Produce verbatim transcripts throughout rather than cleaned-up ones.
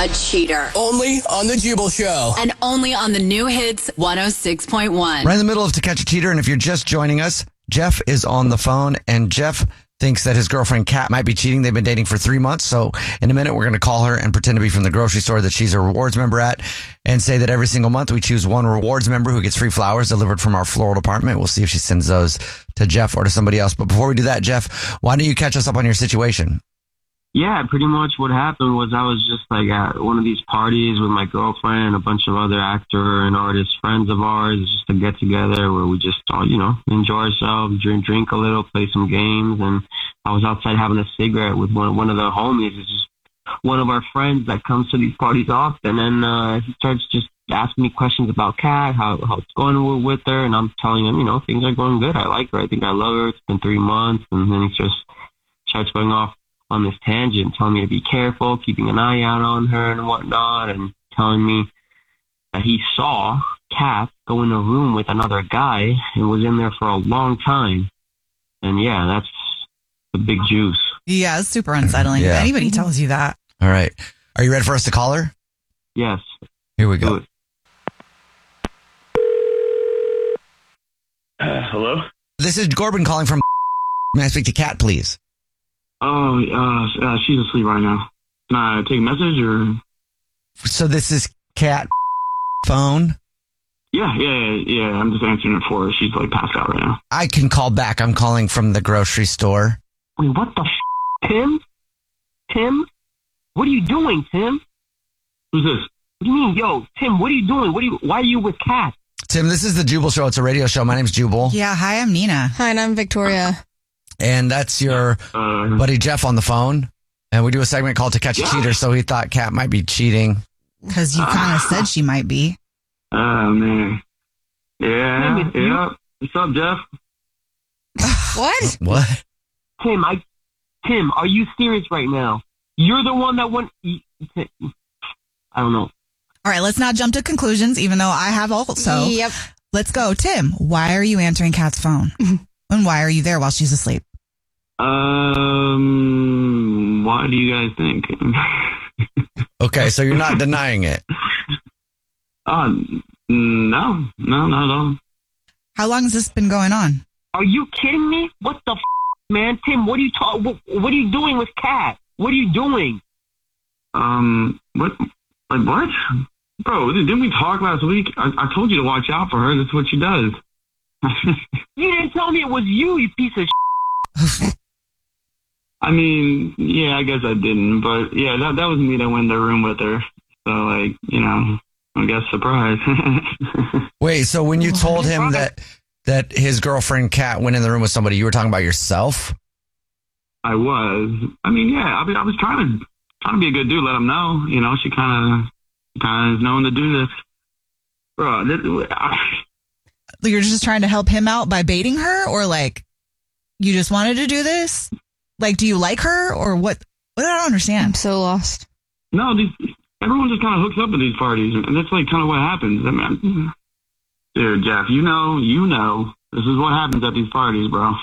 a cheater. Only on the Jubal Show. And only on the new hits one oh six point one. Right in the middle of To Catch a Cheater, and if you're just joining us, Jeff is on the phone, and Jeff thinks that his girlfriend Kat might be cheating. They've been dating for three months, so in a minute we're going to call her and pretend to be from the grocery store that she's a rewards member at, and say that every single month we choose one rewards member who gets free flowers delivered from our floral department. We'll see if she sends those to Jeff or to somebody else. But before we do that, Jeff, why don't you catch us up on your situation? Yeah, pretty much what happened was I was just like at one of these parties with my girlfriend and a bunch of other actor and artist friends of ours, just to get together where we just all, you know, enjoy ourselves, drink, drink a little, play some games. And I was outside having a cigarette with one, one of the homies. It's just one of our friends that comes to these parties often. And uh, he starts just asking me questions about Kat, how, how it's going with her. And I'm telling him, you know, things are going good. I like her. I think I love her. It's been three months. And then he just starts going off on this tangent, telling me to be careful, keeping an eye out on her and whatnot, and telling me that he saw Kat go in a room with another guy and was in there for a long time. And yeah, that's the big juice. Yeah, it's super unsettling. Yeah. If anybody tells you that. All right. Are you ready for us to call her? Yes. Here we go. Uh, hello? This is Corbin calling from. May I speak to Kat, please? Oh, uh, uh, she's asleep right now. Can I take a message or? So this is Kat phone? Yeah, yeah, yeah, yeah. I'm just answering it for her. She's like passed out right now. I can call back. I'm calling from the grocery store. Wait, what the f***? Tim? Tim? What are you doing, Tim? Who's this? What do you mean, yo, Tim, what are you doing? What are you, why are you with Kat? Tim, this is the Jubal Show. It's a radio show. My name's Jubal. Yeah, hi, I'm Nina. Hi, and I'm Victoria. And that's your Uh, buddy Jeff on the phone. And we do a segment called To Catch a Cheater, so he thought Kat might be cheating. Because you kind of said she might be. Oh, man. Yeah, Tim, it's you? yeah. What's up, Jeff? What? What? Tim, I, Tim, are you serious right now? You're the one that went, I don't know. All right, let's not jump to conclusions, even though I have also. Yep. Let's go. Tim, why are you answering Kat's phone? And why are you there while she's asleep? Um, why do you guys think? Okay, so you're not denying it. Uh, no, no, not at all. How long has this been going on? Are you kidding me? What the f***, man? Tim, what are you ta- what, what are you doing with Kat? What are you doing? Um, what? Like what? Bro, didn't we talk last week? I, I told you to watch out for her. That's what she does. You didn't tell me it was you, you piece of shit. I mean, yeah, I guess I didn't. But, yeah, that that was me that went in the room with her. So, like, you know, I guess surprise. Wait, so when you told him that that his girlfriend Kat went in the room with somebody, you were talking about yourself? I was. I mean, yeah, I, mean, I was trying to trying to be a good dude, let him know. You know, she kind of kind of is known to do this. Bro, this, I, You're just trying to help him out by baiting her? Or, like, you just wanted to do this? Like, do you like her? Or what? What? I don't understand. I'm so lost. no, these, everyone just kind of hooks up at these parties, and that's like kind of what happens. I mean, dude, Jeff, you know, you know, this is what happens at these parties, bro.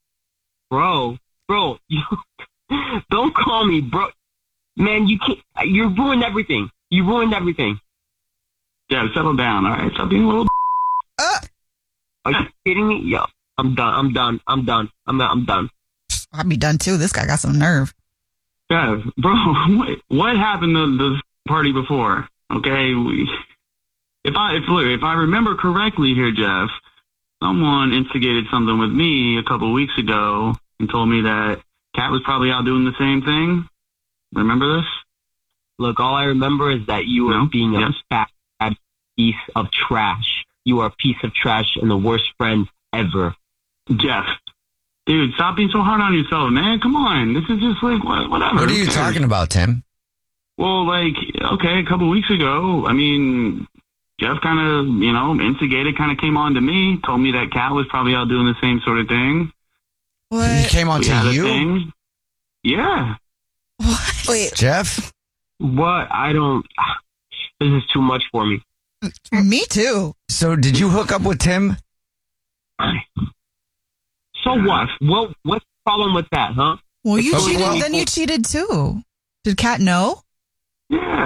Bro, bro, you don't call me, bro. Man, you can't. You ruined everything. You ruined everything. Yeah, settle down, all right? Stop being a little. Uh, Are you kidding me? Yo, I'm done. I'm done. I'm done. I'm I'm done. I'd be done, too. This guy got some nerve. Jeff, bro, what, what happened to the party before? Okay, we, if I if look, if I remember correctly here, Jeff, someone instigated something with me a couple weeks ago and told me that Kat was probably out doing the same thing. Remember this? Look, all I remember is that you were no? being yes. a fat piece of trash. You are a piece of trash and the worst friend ever. Jeff. Dude, stop being so hard on yourself, man. Come on. This is just like, whatever. What are you talking about, Tim? Well, like, okay, a couple weeks ago, I mean, Jeff kind of, you know, instigated, kind of came on to me, told me that Kat was probably out doing the same sort of thing. What? He came on We to had a you? thing. Yeah. What? Wait. Jeff? What? I don't, this is too much for me. Me too. So did you hook up with Tim? So what? What? What's the problem with that, huh? Well, you Okay, cheated. well- Then you cheated too. Did Kat know? Yeah,